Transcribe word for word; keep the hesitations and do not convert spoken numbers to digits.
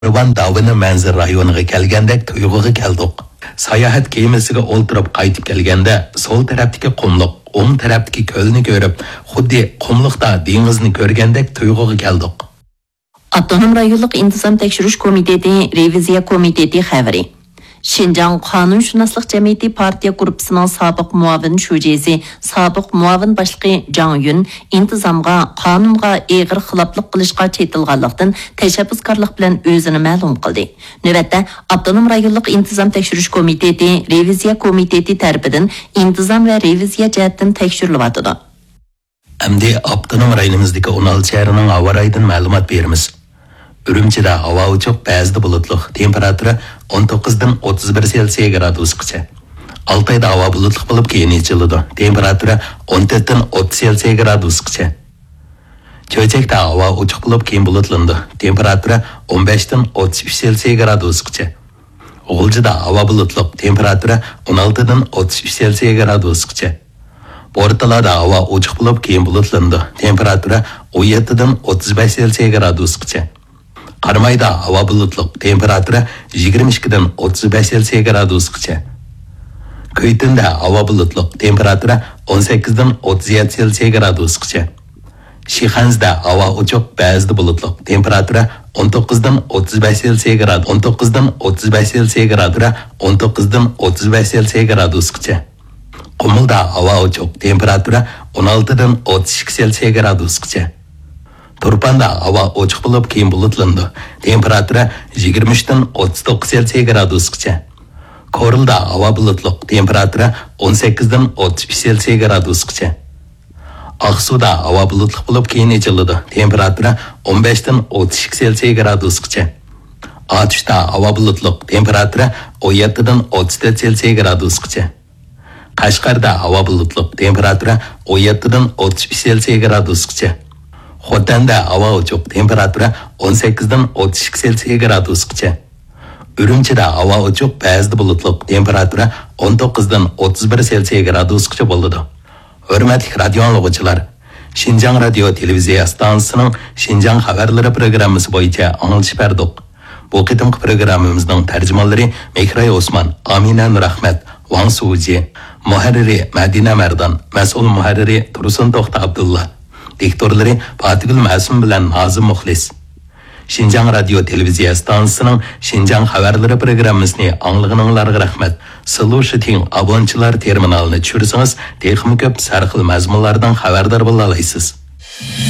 Van Davini manzil rayoniga kelgandek tuyg'uga keldik. Sayohat kemasiga o'ltirib qaytib kelganda sol tarafdagi qumliq, o'ng tarafdagi ko'lni ko'rib, xuddi qumliqda dengizni ko'rgandek tuyg'uga keldik. Avtonom rayonlik intizom tekshirish komiteti reviziya komiteti xabari. Şinjan Qanunshunoslik jamiyati partiya guruhisining sobiq muavin shujasi, sobiq muavin boshlig'i Jang Yun intizomga, qonunga eg'ir xiloflik qilishga chetilganlikdan tashabbuskorlik bilan o'zini ma'lum qildi. Navbatda Avtonom rayonlik intizom tekshirish komiteti reviziya komiteti tarafidan intizom va reviziya jihatdan tekshirilyotdi. Endi Avtonom rayonimizdagi o'n olti shahrining havo rayidan ma'lumot beramiz. Ürümçida havo uchuq, ba'zida bulutliq, temperatura o'n to'qqizdan o'ttiz bir Selsiy gradusgacha. Altayda havo bulutliq bo'lib keyin ichiladi. Temperatura o'n to'rtdan o'ttiz Selsiy gradusgacha. Cho'chakda havo uchuq bo'lib keyin bulutlandi. Temperatura o'n beshdan o'ttiz uch Selsiy gradusgacha. G'uljida havo bulutliq, temperatura o'n oltidan o'ttiz uch Selsiy gradusgacha. Portalada havo uchuq bo'lib keyin bulutlandi. Temperatura o'n yettidan o'ttiz besh Selsiy gradusgacha. Qarmayda havo bulutliq, temperatura yigirma ikkidan o'ttiz besh Selsiy gradusgacha. Kuytinda havo bulutliq, temperatura o'n sakkizdan o'ttiz yetti Selsiy gradusgacha. Shixansda havo uchuq, ba'zida bulutliq, temperatura o'n to'qqizdan o'ttiz besh Selsiy grad, o'n to'qqizdan o'ttiz besh Selsiy gradura, o'n to'qqizdan o'ttiz besh Selsiy gradusgacha. Qumulda havo uchuq, temperatura o'n oltidan o'ttiz ikki Selsiy gradusgacha. Turpanda havo ochiq bo'lib keyin bulutlandi. Temperatura yigirma uchdan o'ttiz to'qqiz Selsiy gradusgacha. Korilda havo bulutliq, temperatura o'n sakkizdan o'ttiz uch Selsiy gradusgacha. Aqsuda havo bulutliq bo'lib keyin ichiladi. Temperatura o'n beshdan o'ttiz ikki Selsiy gradusgacha. Atishda havo bulutliq, temperatura o'n yettidan o'ttiz to'rt Selsiy gradusgacha. Qashqarda havo bulutliq, temperatura o'n yettidan o'ttiz uch Selsiy gradusgacha. Xotanda havo uchuq, temperatura o'n sakkizdan o'ttiz ikki Selsiy gradusgacha. Ürümchida havo uchuq, ba'zida bulutliq, temperatura o'n to'qqizdan o'ttiz bir Selsiy gradusgacha bo'ladi. Hurmatli radio anglag'uvchilar, Şinjan radio televiziya stansiyasining Şinjan xabarlari programmasi bo'yicha anglitib berdik. Bu qitimqi programmamizning tarjimonlari Mehray Osman, Amina Nurahmat, Wang Suji, muharriri Madina Mardan, mas'ul muharriri Tursun To'xta Abdullah. Diktorları Fatihul Masum bilan Nazım Muxlis. Şinjan radio televiziya stansiyasining Şinjan xabarlari programmasini anglag'ininglarga rahmat. Solution abonchilar terminalini tushirsangiz, texnik ko'p sarxil mazmunlardan xabardor bo'la olasiz.